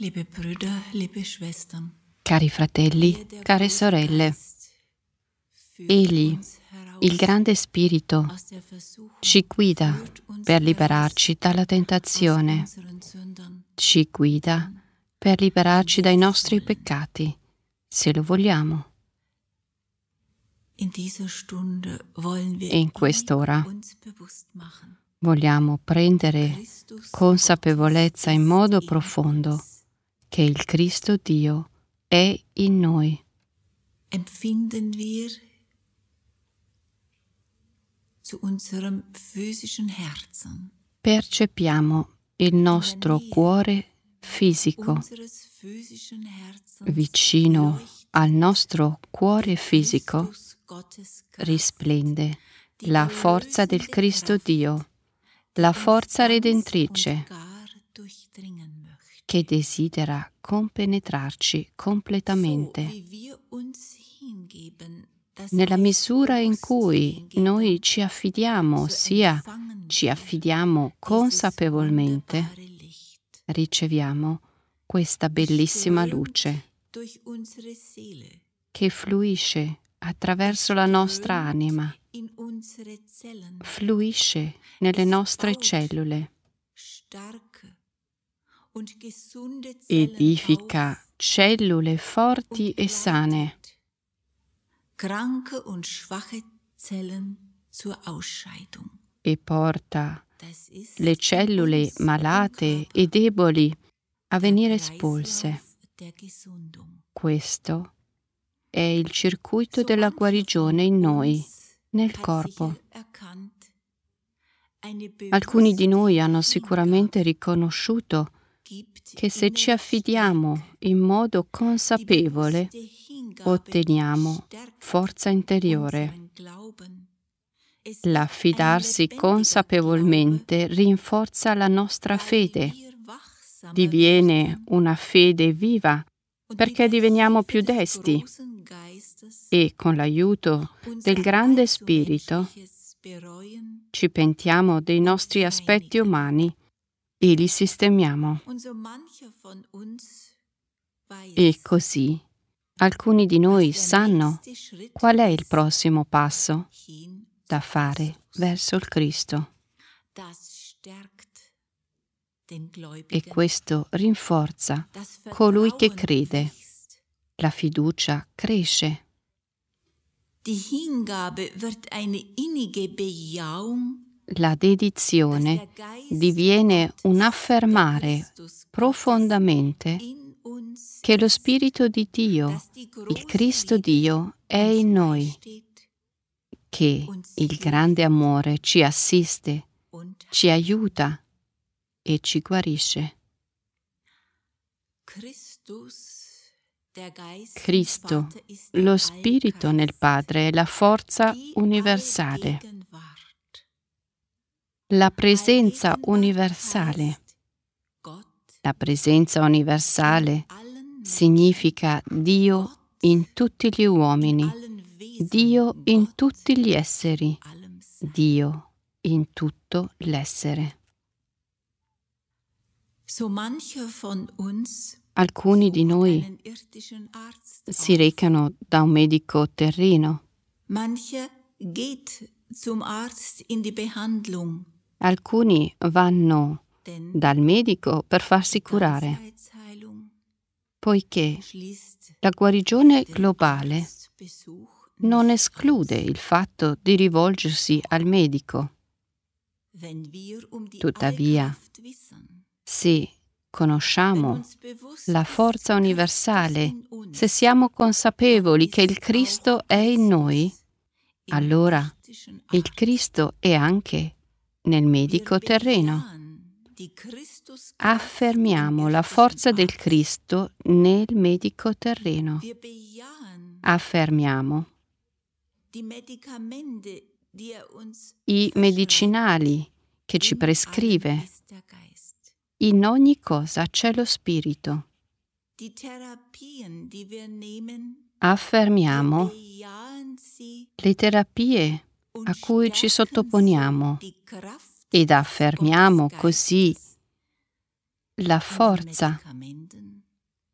Liebe Brüder, liebe Schwestern, Cari fratelli, care sorelle, Egli, il grande Spirito, ci guida per liberarci dalla tentazione, ci guida per liberarci dai nostri peccati, se lo vogliamo. E in quest'ora vogliamo prendere consapevolezza in modo profondo che il Cristo Dio è in noi. Empfinden wir zu unserem physischen Herzen, Percepiamo il nostro cuore fisico vicino al nostro cuore fisico risplende la forza del Cristo Dio, la forza redentrice che desidera compenetrarci completamente. Nella misura in cui noi ci affidiamo, ossia ci affidiamo consapevolmente, riceviamo questa bellissima luce che fluisce attraverso la nostra anima, fluisce nelle nostre cellule, edifica cellule forti e sane, kranke und schwache Zellen zur Ausscheidung. e porta le cellule malate e deboli a venire espulse. Questo è il circuito della guarigione in noi, nel corpo. Alcuni di noi hanno sicuramente riconosciuto che se ci affidiamo in modo consapevole, otteniamo forza interiore. L'affidarsi consapevolmente rinforza la nostra fede, diviene una fede viva perché diveniamo più desti e con l'aiuto del grande Spirito ci pentiamo dei nostri aspetti umani e li sistemiamo. E così alcuni di noi sanno qual è il prossimo passo da fare verso il Cristo. E questo rinforza colui che crede. La fiducia cresce. La dedizione diviene un affermare profondamente che lo Spirito di Dio, il Cristo Dio, è in noi, che il grande amore ci assiste, ci aiuta e ci guarisce. Cristo, lo Spirito nel Padre, è la forza universale, la presenza universale. La presenza universale significa Dio in tutti gli uomini, Dio in tutti gli esseri, Dio in tutto l'essere. Alcuni di noi si recano da un medico terreno. Alcuni vanno dal medico per farsi curare, poiché la guarigione globale non esclude il fatto di rivolgersi al medico. Tuttavia, se conosciamo la forza universale, se siamo consapevoli che il Cristo è in noi, allora il Cristo è anche nel medico terreno. Affermiamo la forza del Cristo nel medico terreno. Affermiamo i medicinali che ci prescrive. In ogni cosa c'è lo Spirito. Affermiamo le terapie a cui ci sottoponiamo ed affermiamo così la forza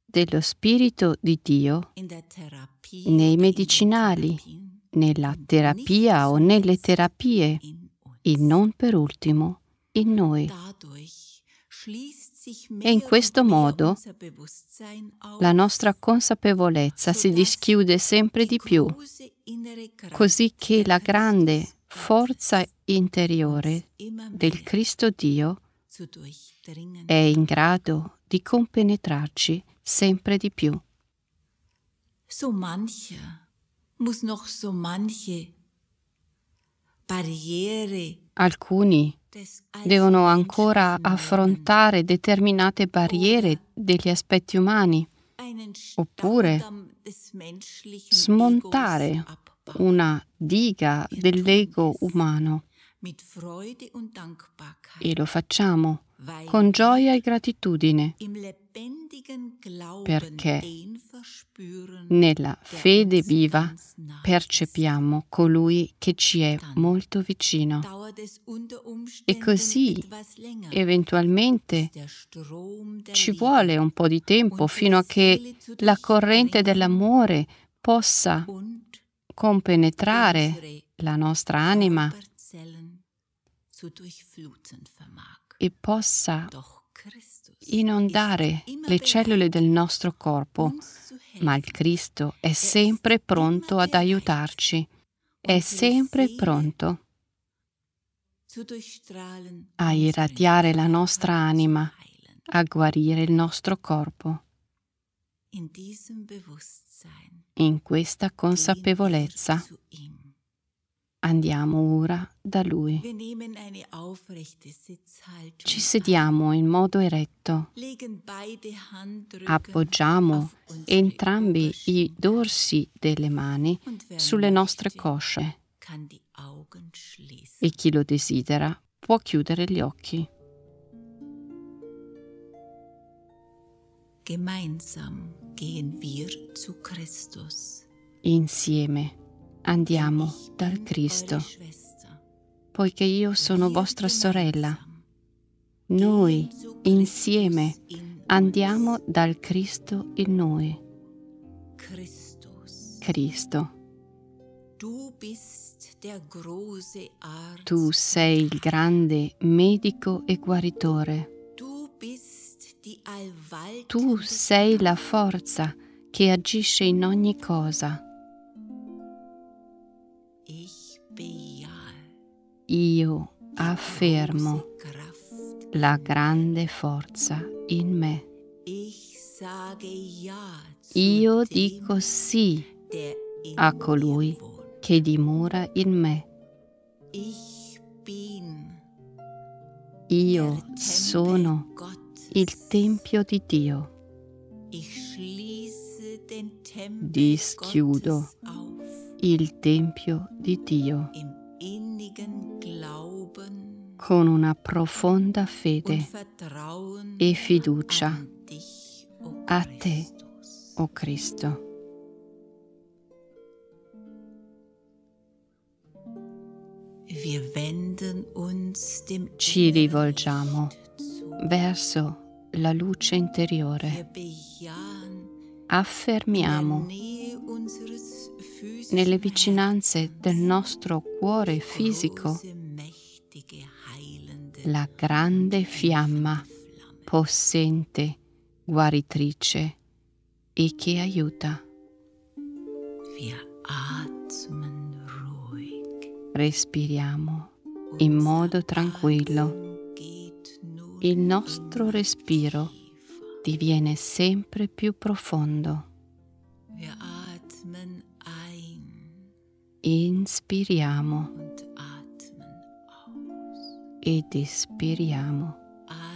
dello Spirito di Dio in der Therapie nei oder medicinali, in Therapien, nella terapia o nelle terapie in uns. e non per ultimo in noi. Dadurch schließt sich E in mehr questo und mehr modo unser Bewusstsein auf, la nostra consapevolezza si sodass dischiude sempre die di più, große innere Kraft così che der la grande Christus forza Gottes interiore uns immer del mehr Cristo Dio zu durchdringen è in vermag. grado di compenetrarci sempre di più. So mancher muss noch so manche Barriere Alcuni des devono ancora Allmenschlichen affrontare determinate barriere degli aspetti umani, einen oppure Staudamm des menschlichen smontare Egos abbauen, una diga dell'ego umano, mit Freude und Dankbarkeit, e lo facciamo weil con gioia e wir gratitudine, im lebendigen Glauben perché den verspüren, nella der fede uns viva ganz nahe percepiamo colui che ci è molto vicino. ist. Dauert es unter E Umständen così, etwas länger, eventualmente, bis der Strom der ci Liebe vuole un po' di tempo unsere fino a che Seele zu la corrente durchdringen dell'amore possa und compenetrare unsere la nostra anima Körperzellen zu durchfluten vermag. e possa Doch Christus inondare ist immer le cellule del nostro corpo, uns zu ma il helfen Cristo è sempre pronto ad aiutarci, è unsere sempre Seele pronto zu durchstrahlen, a unseren irradiare la Körper nostra zu anima, heilen. a guarire il nostro corpo. In diesem Bewusstsein In questa gehen wir consapevolezza zu ihm. andiamo ora da Lui. Wir nehmen eine aufrechte Sitzhaltung Ci ein, sediamo in modo eretto, legen beide Handrücken appoggiamo auf unsere entrambi i Oberschenkel dorsi delle mani und wer sulle nostre möchte, cosce, kann die Augen schließen. e chi lo desidera può chiudere gli occhi. Gemeinsam gehen wir zu Christus. Insieme andiamo Ich dal bin Cristo, eure Schwester. poiché io sono Wir vostra sorella. gemeinsam Noi gehen zu insieme Christus in andiamo uns. dal Cristo in noi. Christus. Cristo, Du bist der große Arzt. tu sei il grande medico e guaritore. Du bist die allwaltende Tu sei la forza che agisce in ogni cosa. Ich bejahe Io die affermo große Kraft. la grande forza in me. Ich sage ja zu Io dem, dico sì der in a mir colui wohnt. che dimora in me. Ich bin Io der Tempel sono Gottes. il Tempio di Dio. Ich schließe den Tempel Dischiudo Gottes auf il Tempio di Dio im innigen Glauben con una profonda und fede Vertrauen e fiducia an dich, o a te, Christus. o Cristo. Wir wenden uns dem Ci inneren rivolgiamo Licht zu. verso la luce Wir interiore. bejahen in der Affermiamo Nähe unseres physischen nelle vicinanze del Herzens nostro cuore fisico große, mächtige, heilende, la grande fiamma helfende Flamme. possente, guaritrice e che aiuta. Wir atmen ruhig. Respiriamo in modo tranquillo. Atem geht nun Il nostro respiro tiefer. diviene sempre più profondo. Wir atmen ein Inspiriamo und atmen aus. ed espiriamo.